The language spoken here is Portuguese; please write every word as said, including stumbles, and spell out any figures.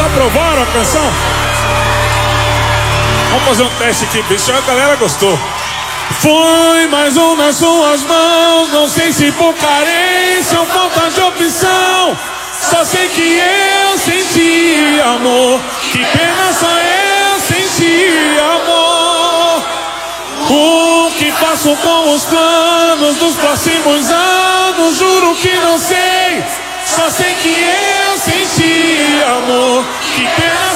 aprovaram a canção? Vamos fazer um teste aqui, bicho. A galera gostou. Foi mais um nas suas mãos. Não sei se por carência ou falta de opção. Só sei que eu senti amor. Que pena, só eu senti amor. O que faço com os planos dos próximos anos? Juro que não sei. Só sei que eu senti amor. Que pena.